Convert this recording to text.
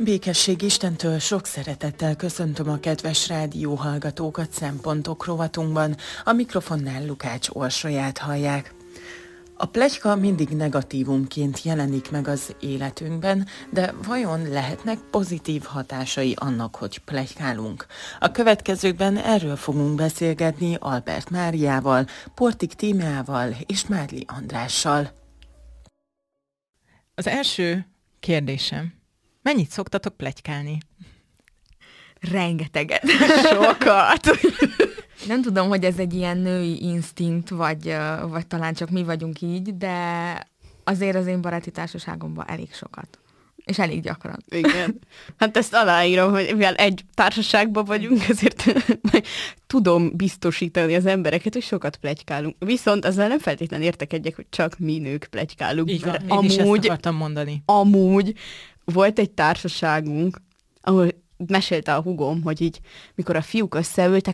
Békesség Istentől, sok szeretettel köszöntöm a kedves rádióhallgatókat Szempontok rovatunkban. A mikrofonnál Lukács Orsolyát hallják. A pletyka mindig negatívumként jelenik meg az életünkben, de vajon lehetnek pozitív hatásai annak, hogy pletykálunk? A következőkben erről fogunk beszélgetni Albert Máriával, Portik Tímeával és Mádli Andrással. Az első kérdésem. Mennyit szoktatok pletykálni? Rengeteget. Sokat. Nem tudom, hogy ez egy ilyen női instinkt, vagy talán csak mi vagyunk így, de azért az én baráti társaságomban elég sokat. És elég gyakran. Igen. Hát ezt aláírom, hogy mivel egy társaságban vagyunk, ezért tudom biztosítani az embereket, hogy sokat pletykálunk. Viszont ezzel nem feltétlenül értek egyek, hogy csak mi nők pletykálunk. Így van, én is ezt akartam mondani. Amúgy volt egy társaságunk, ahol mesélte a hugom, hogy így, mikor a fiúk összeültek,